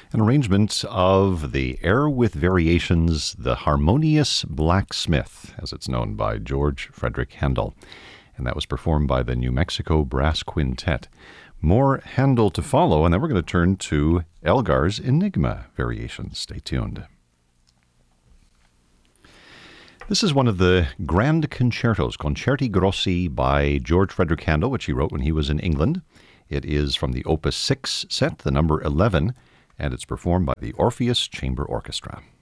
An arrangement of the air with variations, The Harmonious Blacksmith, as it's known by George Frederick Handel. And that was performed by the New Mexico Brass Quintet. More Handel to follow, and then we're going to turn to Elgar's Enigma variations. Stay tuned. This is one of the grand concertos, Concerti Grossi by George Frederick Handel, which he wrote when he was in England. It is from the Opus 6 set, the number 11, and it's performed by the Orpheus Chamber Orchestra.